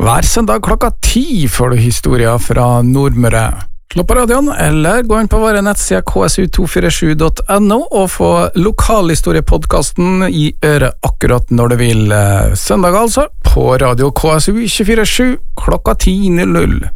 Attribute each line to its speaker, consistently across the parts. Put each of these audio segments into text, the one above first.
Speaker 1: Hver søndag klokka 10 får du historier fra Nordmøre. Slå på radioen, eller gå inn på våre nettsider ksu247.no og få lokalhistoriepodcasten i øret akkurat når du vil. Søndag altså, på radio KSU 247 klokka 10.00.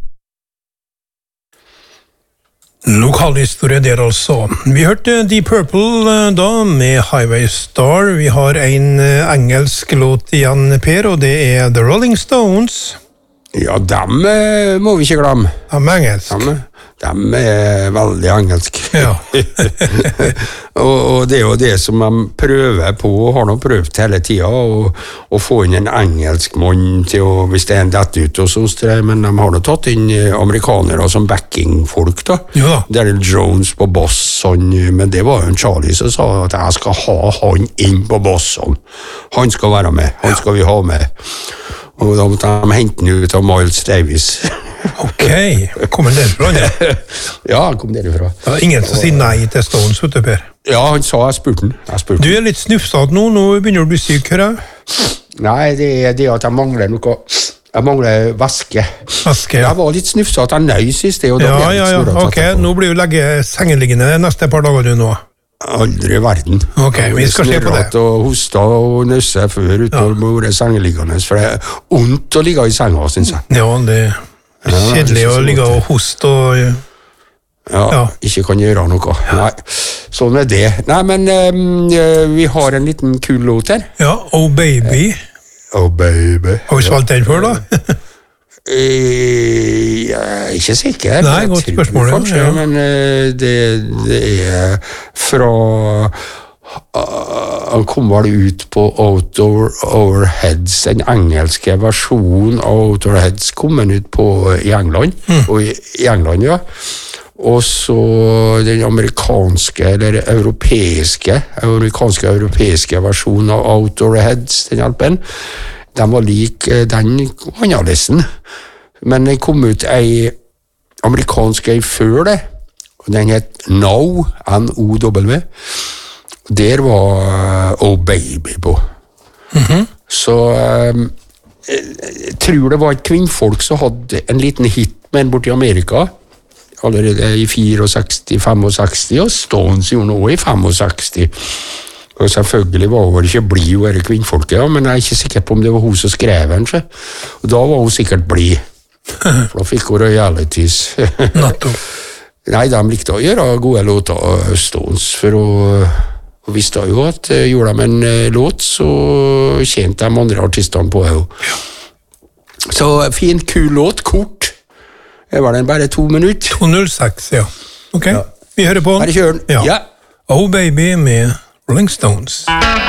Speaker 2: Lokalhistorie der altså. Vi hørte Deep Purple da med Highway Star. Vi har en engelsk låt igjen, Per, og det er The Rolling Stones.
Speaker 3: Ja, dem må vi ikke glemme.
Speaker 2: De er engelsk.
Speaker 3: De er veldig engelsk.
Speaker 2: Ja.
Speaker 3: og det er jo det som de prøver på, og har nå prøvd hele tiden, å få inn en engelsk mann til å, hvis det er en dette ut og sånt, men de har nå tatt inn amerikanere som backingfolk da.
Speaker 2: Jo da.
Speaker 3: Daryl Jones på bass, men det var jo en Charlie som sa at jeg skal ha han inn på bass. Han skal være med, han skal vi ha med. Og da måtte de hente den ut av Miles Davis.
Speaker 2: Ok, kommer den derfra?
Speaker 3: Ja, han kom derifra.
Speaker 2: Det er ingen som sier nei til Stones, vet du, Per.
Speaker 3: Ja, han sa, jeg spurte den.
Speaker 2: Du er litt snufsat nå begynner du å bli syk, hører jeg?
Speaker 3: Nei, det er det at jeg mangler noe. Jeg mangler væske.
Speaker 2: Væske, ja.
Speaker 3: Jeg var litt snufsat av nøys i sted. Og da ble jeg litt snurret.
Speaker 2: Ok, nå blir du legge sengeliggende neste par dager du nå.
Speaker 3: Aldri i verden.
Speaker 2: Ok, vi skal se på det.
Speaker 3: Snurret og hosta og nøsse før uten å være sengeliggende, for det er ondt å ligge i senga, synes jeg.
Speaker 2: Ja, det er kjedelig å ligge og hoste og...
Speaker 3: Ja, ikke kan gjøre noe. Nei, sånn er det. Nei, men vi har en liten kul låt her.
Speaker 2: Ja, Oh Baby.
Speaker 3: Oh Baby.
Speaker 2: Har vi spilt den før, da?
Speaker 3: Jeg er ikke sikker.
Speaker 2: Nei, godt spørsmål.
Speaker 3: Kanskje, ja. Men det er fra han kom vel ut på Out Our Heads, den engelske versjonen av Out Our Heads kom den ut på i England, og i England, ja. Og så den amerikanske europeiske versjonen av Out Our Heads, den hjelpen, den var lik den annerledes. Men den kom ut ei amerikansk ei før det, og den het Now, N-O-W. Der var Oh Baby på. Så jeg tror det var et kvinnfolk som hadde en liten hit med den borte i Amerika, allerede i 64-65, og Stones gjorde noe i 65. Og selvfølgelig var hun ikke blid å være kvinnfolket, ja, men jeg er ikke sikker på om det var hun som skrev den. Og da var hun sikkert blid. For da fikk hun royalties. Nei, de likte å gjøre gode låter, Stones, for hun visste jo at gjorde de en låt, så tjente de andre artistene på henne. Så fin, kul låt, kort. Var den bare 2 minutter?
Speaker 2: 2.06, ja. Ok, vi hører på.
Speaker 3: Bare kjør den.
Speaker 2: Ja. Oh Baby med Rolling Stones.